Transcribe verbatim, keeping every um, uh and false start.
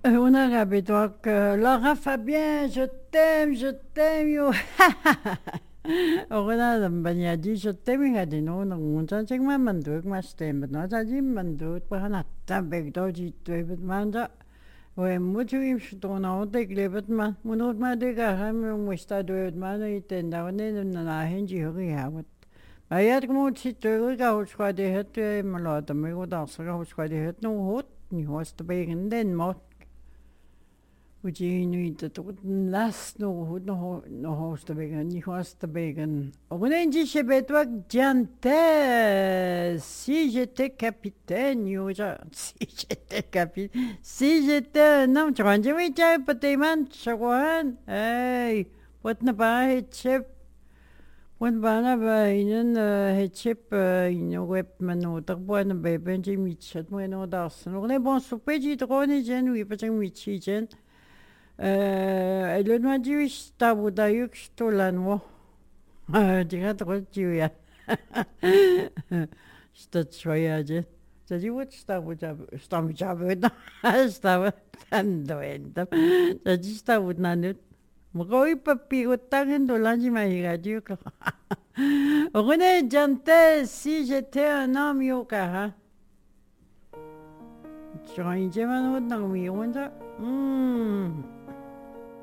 Euh, On a rabais donc euh, Laura Fabien, je t'aime, je t'aime yo. Ora da banyadi je t'aime ngadi no no unsa ching ma manduk mas tem no sa ji manduk pa na ta beg do ji tu bet manda. We mutu im sto na o de glebet ma munot ma de ga ha mi musta do et ma no iten da ne na na hen ji ho ya wat. Ayat mo chi tu ga ho schwa de het ma la da me go da sa ga ho schwa de het no hot ni host begen den mo. Would you need to last no hood no no host the vegan, ni host the vegan. Ogunenji shebetwak jante. Si j'étais capitaine, yoja. Si j'étais capitaine. Si j'étais un homme, tu vois, j'ai vu, j'ai pas man, chagwan. Hey, what na ba chip? What ba na ba in a chip in a web mano, the boy na baby, Jimmy chat, when no das. No, they want to pay it on a gen, we put in with chicken. Ele não diz tabu daí que estou lá no diga trotiu ya está choiaje já digo que estava já estava já vendo estava tan doente já disse estava na net Mogoi papi utangin lá de mais radio que René Jante si j'étais un homme yoka ha Join Jeman would know me wonder. Hmm.